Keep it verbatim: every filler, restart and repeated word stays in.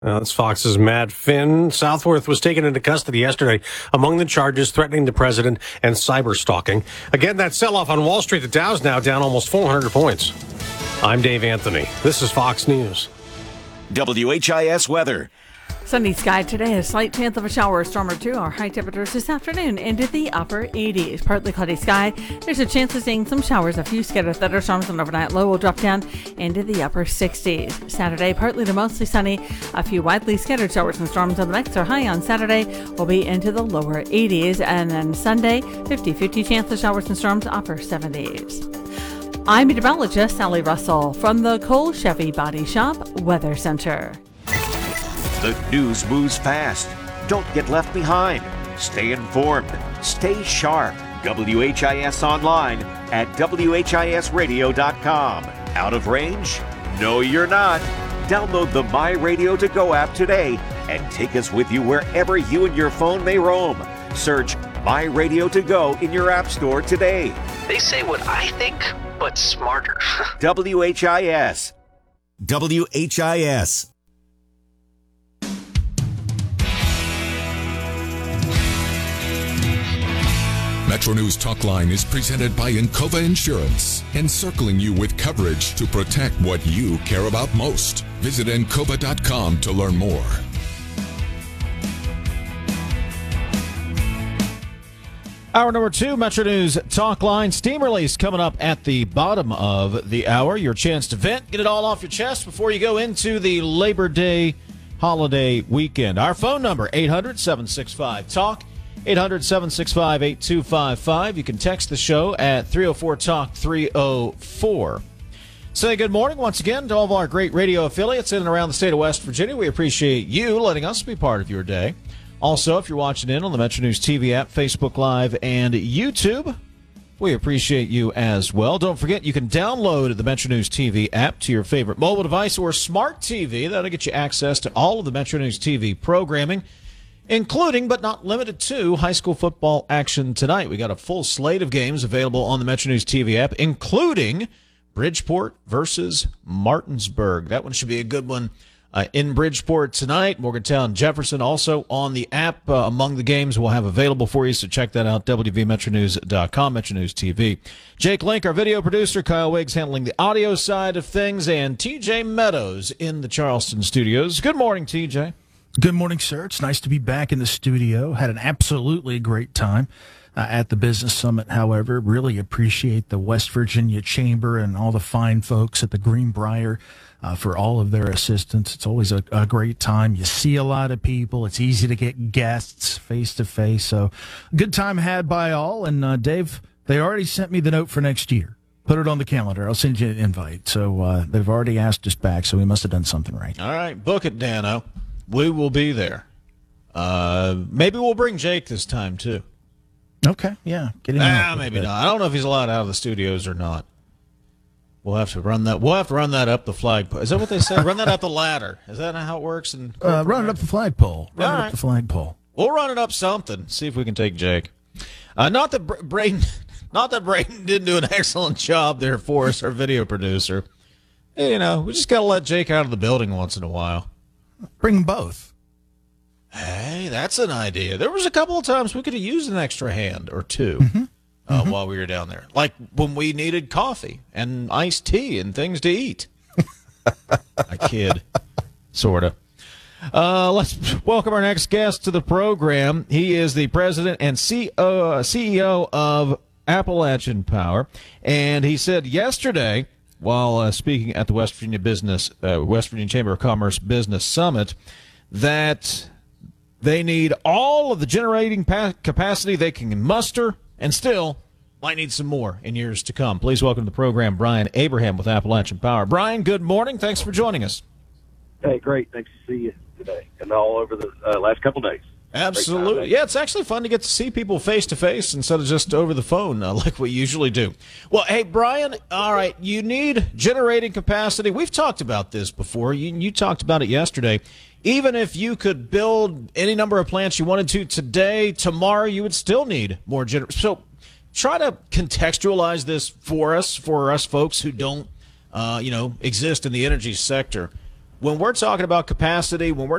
Uh, that's Fox's Matt Finn. Southworth was taken into custody yesterday among the charges threatening the president and cyber stalking. Again, that sell-off on Wall Street, the Dow's now down almost four hundred points. I'm Dave Anthony. This is Fox News. W H I S weather. Sunny sky today, a slight chance of a shower or storm or two. Our high temperatures this afternoon into the upper eighties. Partly cloudy sky. There's a chance of seeing some showers, a few scattered thunderstorms, and overnight low will drop down into the upper sixties. Saturday, partly to mostly sunny. A few widely scattered showers and storms on the mix. Our high on Saturday will be into the lower eighties. And then Sunday, fifty-fifty chance of showers and storms, upper seventies. I'm meteorologist Sally Russell from the Cole Chevy Body Shop Weather Center. The news moves fast. Don't get left behind. Stay informed. Stay sharp. W H I S online at W H I S radio dot com. Out of range? No, you're not. Download the My Radio to Go app today and take us with you wherever you and your phone may roam. Search My Radio to Go in your app store today. They say what I think, but smarter. W H I S. W H I S. Metro News Talkline is presented by Encova Insurance, encircling you with coverage to protect what you care about most. Visit encova dot com to learn more. Hour number two, Metro News Talkline. Steam release coming up at the bottom of the hour. Your chance to vent, get it all off your chest before you go into the Labor Day holiday weekend. Our phone number, eight hundred, seven six five, talk. eight hundred, seven six five, eight two five five. You can text the show at three oh four talk three oh four. Say good morning once again to all of our great radio affiliates in and around the state of West Virginia. We appreciate you letting us be part of your day. Also, if you're watching in on the Metro News T V app, Facebook Live, and YouTube, we appreciate you as well. Don't forget, you can download the Metro News T V app to your favorite mobile device or smart T V. That'll get you access to all of the Metro News T V programming, including, but not limited to, high school football action tonight. We got a full slate of games available on the Metro News T V app, including Bridgeport versus Martinsburg. That one should be a good one uh, in Bridgeport tonight. Morgantown, Jefferson also on the app uh, among the games we'll have available for you, so check that out, W V Metro News dot com, Metro News T V. Jake Link, our video producer, Kyle Wiggs handling the audio side of things, and T J Meadows in the Charleston studios. Good morning, T J. Good morning, sir. It's nice to be back in the studio. Had an absolutely great time uh, at the Business Summit, however. Really appreciate the West Virginia Chamber and all the fine folks at the Greenbrier uh, for all of their assistance. It's always a, a great time. You see a lot of people. It's easy to get guests face-to-face. So good time had by all. And, uh, Dave, they already sent me the note for next year. Put it on the calendar. I'll send you an invite. So uh, they've already asked us back, so we must have done something right. All right, book it, Dano. We will be there. Uh, maybe we'll bring Jake this time, too. Okay, yeah. Get him ah, maybe not. I don't know if he's allowed out of the studios or not. We'll have to run that. We'll have to run that up the flagpole. Is that what they say? Run that up the ladder. Is that how it works? In uh, run it up the flagpole. Run All it right. up the flagpole. We'll run it up something. See if we can take Jake. Uh, not that Bra- Braden, not that Braden didn't do an excellent job there for us, our video producer. You know, we just gotta let Jake out of the building once in a while. Bring them both. Hey, that's an idea. There was a couple of times we could have used an extra hand or two Mm-hmm. uh, mm-hmm. while we were down there. Like when we needed coffee and iced tea and things to eat. I kid. Sort of. Uh, let's welcome our next guest to the program. He is the president and C E O, uh, C E O of Appalachian Power. And he said yesterday, while uh, speaking at the West Virginia Business, uh, West Virginia Chamber of Commerce Business Summit, that they need all of the generating pa- capacity they can muster, and still might need some more in years to come. Please welcome to the program Brian Abraham with Appalachian Power. Brian, good morning. Thanks for joining us. Hey, great. Thanks to see you today and all over the uh, last couple of days. Absolutely. Yeah, it's actually fun to get to see people face-to-face instead of just over the phone uh, like we usually do. Well, hey, Brian, all right, you need generating capacity. We've talked about this before. You, you talked about it yesterday. Even if you could build any number of plants you wanted to today, tomorrow, you would still need more gener- So try to contextualize this for us, for us folks who don't, uh, you know, exist in the energy sector. when we're talking about capacity, when we're